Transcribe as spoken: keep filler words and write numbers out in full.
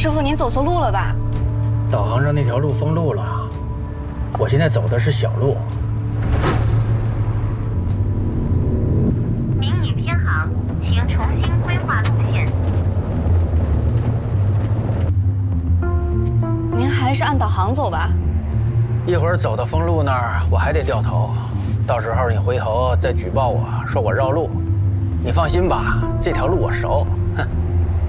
师傅，您走错路了吧？ 导航上那条路封路了，我现在走的是小路。 您已偏航，请重新规划路线。 您还是按导航走吧。 一会儿走到封路那儿，我还得掉头，到时候你回头再举报我说我绕路。你放心吧，这条路我熟。